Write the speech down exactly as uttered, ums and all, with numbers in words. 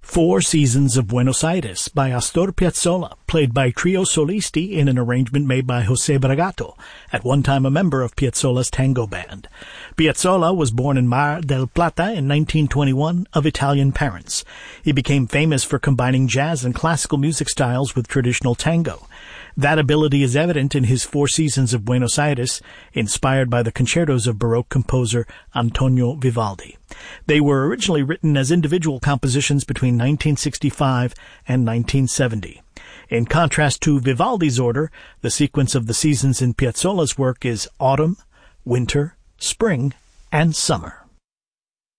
Four Seasons of Buenos Aires by Astor Piazzolla, played by Trio Solisti in an arrangement made by José Bragato, at one time a member of Piazzolla's tango band. Piazzolla was born in Mar del Plata in nineteen twenty-one of Italian parents. He became famous for combining jazz and classical music styles with traditional tango. That ability is evident in his Four Seasons of Buenos Aires, inspired by the concertos of Baroque composer Antonio Vivaldi. They were originally written as individual compositions between nineteen sixty-five and nineteen seventy. In contrast to Vivaldi's order, the sequence of the seasons in Piazzolla's work is autumn, winter, spring, and summer.